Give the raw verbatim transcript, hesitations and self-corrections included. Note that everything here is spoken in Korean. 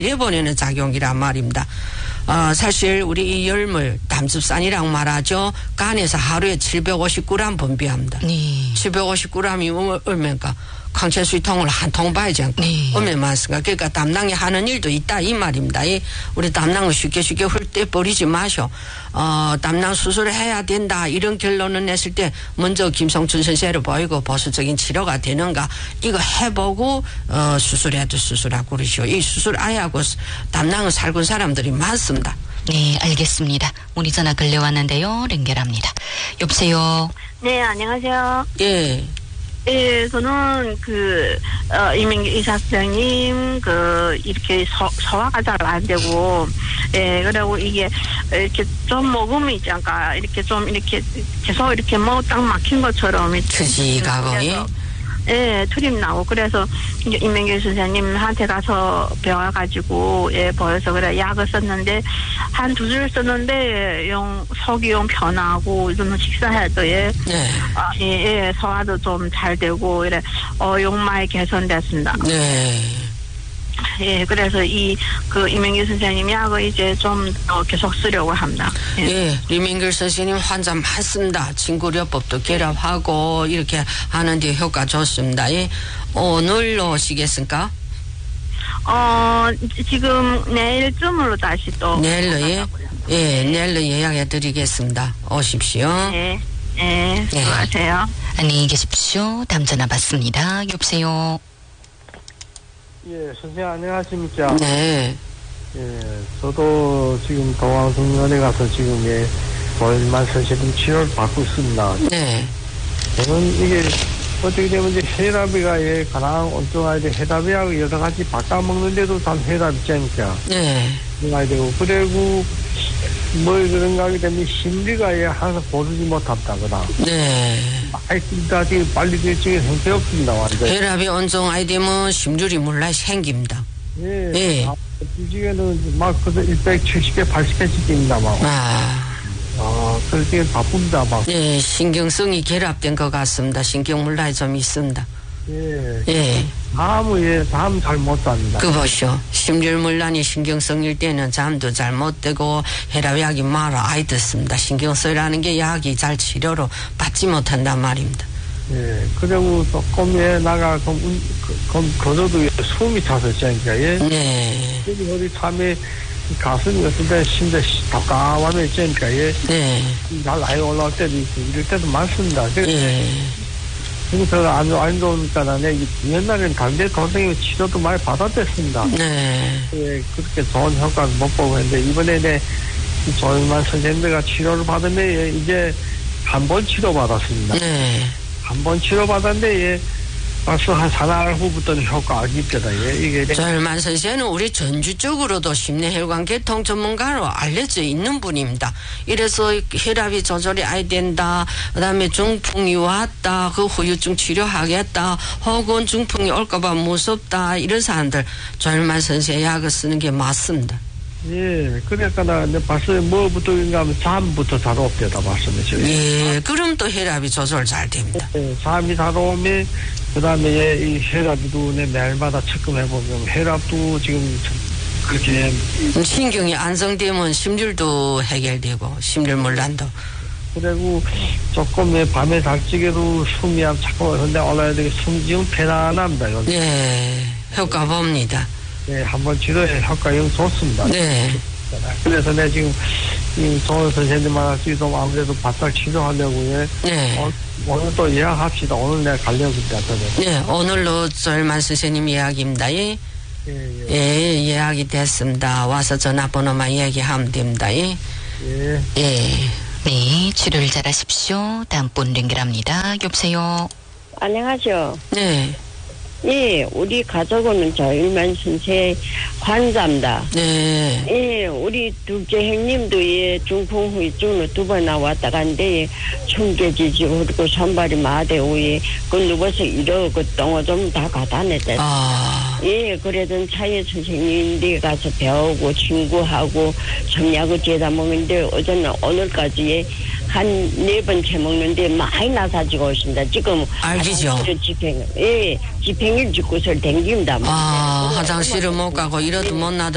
내보내는 작용이란 말입니다. 어, 사실 우리 이 열물 담즙산이라고 말하죠. 간에서 하루에 칠백오십 그램 분비합니다. 네. 칠백오십 그램이 얼마입니까? 강철수통을 한 통 봐야지 않고 네. 얼마나 많습니까? 그러니까 담낭이 하는 일도 있다 이 말입니다. 이 우리 담낭을 쉽게 쉽게 훑때 버리지 마셔. 어, 담낭 수술을 해야 된다 이런 결론을 냈을 때 먼저 김성춘 선생을 보이고 보수적인 치료가 되는가 이거 해보고 어, 수술해도 수술하고 그러시오. 이 수술 아예 하고 담낭을 살군 사람들이 많습니다. 네, 알겠습니다. 문의 전화 걸려왔는데요. 연결합니다. 여보세요. 네, 안녕하세요. 예. 예, 저는 그, 어, 이민기 의사선생님, 그, 이렇게 소, 소화가 잘 안 되고, 예, 그리고 이게, 이렇게 좀 먹으면 있지 않까, 이렇게 좀, 이렇게, 계속 이렇게 뭐 딱 막힌 것처럼. 트지가고, 예. 예, 트림 나고, 그래서, 이민기 선생님한테 가서 배워가지고, 예, 보여서, 그래, 약을 썼는데, 한 두 줄 썼는데, 용, 속이 용 변하고, 좀 식사해도, 예. 네. 아, 예, 예, 소화도 좀 잘 되고, 이래, 어, 용 많이 개선됐습니다. 네. 예, 그래서 이, 그, 이명규 선생님 약을 이제 좀, 어, 계속 쓰려고 합니다. 예. 예, 리민길 선생님 환자 많습니다. 친구료법도 결합하고, 이렇게 하는데 효과 좋습니다. 예. 오늘 오시겠습니까? 어, 지금 내일쯤으로 다시 또. 내일로, 예? 예, 내일로 예약해 드리겠습니다. 오십시오. 예, 예, 수고하세요. 안녕히 계십시오. 다음 전화 받습니다. 여보세요. 예, 선생님 안녕하십니까? 네. 예, 저도 지금 동안성면에 가서 지금 예, 월말 선생님 치료를 받고 있습니다. 네. 저는 이게 어떻게 되면 이제 혈압이가 예, 가장 엉뚱하게 돼. 혈압이하고 여러 가지 바꿔 먹는데도 참 혈압 있잖니까. 네. 그래야 되고, 그리고 뭘 그런가 하게 되면 심리가 예, 항상 고르지 못한다거나. 네. 하여튼 지금 빨리 결정이 형편없습니다, 완전. 혈압이 온종하게 되면 심줄이 몰라 생깁니다. 예. 예. 아, 지금은 막 그래서 백칠십 개, 팔십 개씩 됩니다, 막. 아. 아, 그렇게 바쁩니다, 막. 예, 신경성이 결합된 것 같습니다. 신경물란이 좀 있습니다. 예. 예. 다음은, 예, 다음 잘 못 잡니다. 그 보시오. 심줄물란이 신경성일 때는 잠도 잘 못 되고 혈압약이 말아 아이 듣습니다. 신경성이라는 게 약이 잘 치료로 받지 못한단 말입니다. 예. 그리고 조금, 예, 나가, 좀, 좀, 그래도 숨이 차서 있으니까, 예. 네. 여기 어디 참에 가슴이 어떤데 심지어 답답하면 있으니까, 예. 네. 날 나이 올라올 때도 있고, 이럴 때도 많습니다. 예. 그래서 안, 안 좋으니까, 네, 옛날에는 담배 동생이 치료도 많이 받았댔습니다. 네. 예, 그렇게 좋은 효과를 못 보고 했는데, 이번에 내 조용만 선생님들과 치료를 받으면, 이제 한 번 치료받았습니다. 네. 한 번 치료받았는데, 예, 벌써 한 사나흘 후부터는 효과 안 입니다. 예, 이게. 절만 선생은 우리 전주 쪽으로도 심내혈관 계통 전문가로 알려져 있는 분입니다. 이래서 혈압이 조절이 안 된다. 그 다음에 중풍이 왔다. 그 후유증 치료하겠다. 혹은 중풍이 올까봐 무섭다. 이런 사람들 절만 선생 약을 쓰는 게 맞습니다. 예, 그러니까 나 벌써 뭐부터인가 하면 잠부터 잘 없대다 말씀이죠. 예, 그럼 또 혈압이 조절 잘 됩니다. 예, 잠이 잘 오면 그 다음에 예, 이 혈압도 내 매일마다 체크해보면 혈압도 지금 그렇게 신경이 안정되면 심줄도 해결되고 심줄물란도. 그리고 조금 예, 밤에 달찌개도 숨이 자꾸 근데 올라야 되게 숨 지금 편안합니다. 여기. 네, 효과 봅니다. 네, 한번 치료해 효과 영 좋습니다. 네. 그래서 내가 지금 이 좋은 선생님한테 좀 아무래도 바짝 치료하려고 예. 네. 어, 오늘 또 예약합시다. 오늘 내가 가려고 그랬거든요. 네, 오늘로 절만 선생님 예약입니다. 예. 예, 예. 예, 예약이 됐습니다. 와서 전화번호만 얘기하면 됩니다. 예. 예. 예. 네, 치료를 잘하십시오. 다음 분 연결합니다. 여보세요. 안녕하세요. 네. 예, 우리 가족은 저일만 선생 환자입니다. 네. 예, 우리 둘째 형님도 예, 중풍 후유증으로 두 번 나왔다 간데, 충격이지, 그리고 손발이 마대고, 예, 그 누워서 이러고 똥어 좀 다 갖다 냈다. 아. 예, 그래도 차에 선생님인데 가서 배우고, 친구하고, 점약을 죄다 먹는데, 어제는 오늘까지 예, 한 네 번째 먹는데 많이 나사지고 있습니다. 지금. 알기죠. 집행, 예, 집행일 짓고서 댕깁니다. 아, 화장실을 못 가고 이러도 못 나도